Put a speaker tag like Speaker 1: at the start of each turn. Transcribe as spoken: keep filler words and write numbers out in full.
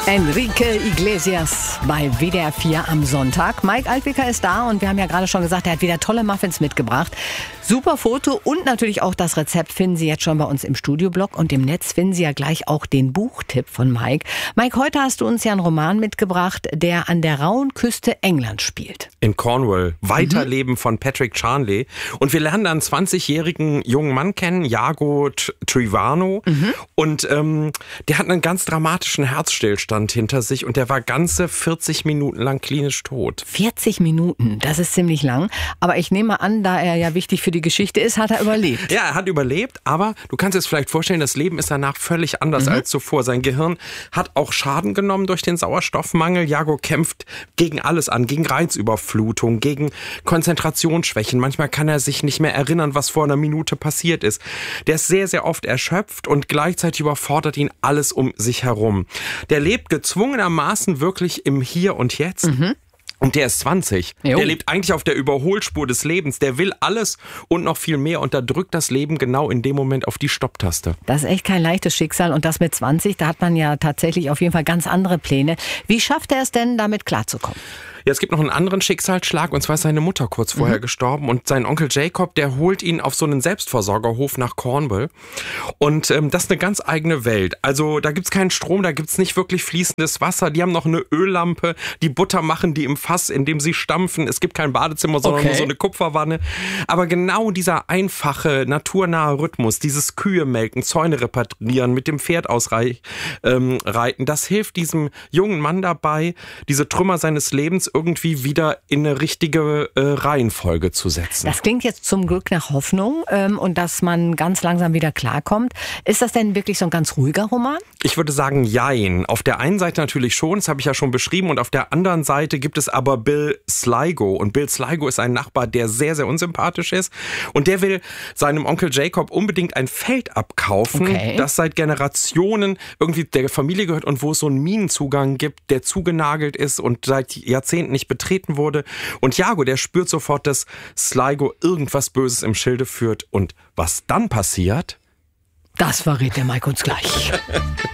Speaker 1: Enrique Iglesias bei W D R vier am Sonntag. Mike Altwicker ist da und wir haben ja gerade schon gesagt, er hat wieder tolle Muffins mitgebracht. Super Foto und natürlich auch das Rezept finden Sie jetzt schon bei uns im Studioblog. Und im Netz finden Sie ja gleich auch den Buchtipp von Mike. Mike, heute hast du uns ja einen Roman mitgebracht, der an der rauen Küste Englands spielt.
Speaker 2: In Cornwall. Weiterleben mhm. von Patrick Charnley. Und wir lernen einen zwanzigjährigen jungen Mann kennen, Iago Trivano. Mhm. Und ähm, der hat einen ganz dramatischen Herzstillstand hinter sich und der war ganze vierzig Minuten lang klinisch tot.
Speaker 1: vierzig Minuten, das ist ziemlich lang. Aber ich nehme an, da er ja wichtig für die Geschichte ist, hat er überlebt.
Speaker 2: Ja, er hat überlebt, aber du kannst dir es vielleicht vorstellen, das Leben ist danach völlig anders mhm. als zuvor. Sein Gehirn hat auch Schaden genommen durch den Sauerstoffmangel. Iago kämpft gegen alles an, gegen Reizüberflutung, gegen Konzentrationsschwächen. Manchmal kann er sich nicht mehr erinnern, was vor einer Minute passiert ist. Der ist sehr, sehr oft erschöpft und gleichzeitig überfordert ihn alles um sich herum. Der lebt gezwungenermaßen wirklich im Hier und Jetzt. Mhm. Und der ist zwanzig. Jo. Der lebt eigentlich auf der Überholspur des Lebens. Der will alles und noch viel mehr. Und da drückt das Leben genau in dem Moment auf die Stopptaste.
Speaker 1: Das ist echt kein leichtes Schicksal. Und das mit zwanzig, da hat man ja tatsächlich auf jeden Fall ganz andere Pläne. Wie schafft er es denn, damit klarzukommen?
Speaker 2: Ja, es gibt noch einen anderen Schicksalsschlag, und zwar ist seine Mutter kurz vorher mhm. gestorben und sein Onkel Jacob, der holt ihn auf so einen Selbstversorgerhof nach Cornwall und ähm, das ist eine ganz eigene Welt. Also da gibt's keinen Strom, da gibt's nicht wirklich fließendes Wasser, die haben noch eine Öllampe, die Butter machen die im Fass, in dem sie stampfen, es gibt kein Badezimmer, sondern okay. nur so eine Kupferwanne. Aber genau dieser einfache, naturnahe Rhythmus, dieses Kühe melken, Zäune reparieren, mit dem Pferd ausreiten, ähm, das hilft diesem jungen Mann dabei, diese Trümmer seines Lebens irgendwie wieder in eine richtige äh, Reihenfolge zu setzen.
Speaker 1: Das klingt jetzt zum Glück nach Hoffnung ähm, und dass man ganz langsam wieder klarkommt. Ist das denn wirklich so ein ganz ruhiger Roman?
Speaker 2: Ich würde sagen, jein. Auf der einen Seite natürlich schon, das habe ich ja schon beschrieben, und auf der anderen Seite gibt es aber Bill Sligo. Und Bill Sligo ist ein Nachbar, der sehr, sehr unsympathisch ist. Und der will seinem Onkel Jacob unbedingt ein Feld abkaufen, okay. das seit Generationen irgendwie der Familie gehört und wo es so einen Minenzugang gibt, der zugenagelt ist und seit Jahrzehnten nicht betreten wurde. Und Iago, der spürt sofort, dass Sligo irgendwas Böses im Schilde führt. Und was dann passiert?
Speaker 1: Das verrät der Mike uns gleich.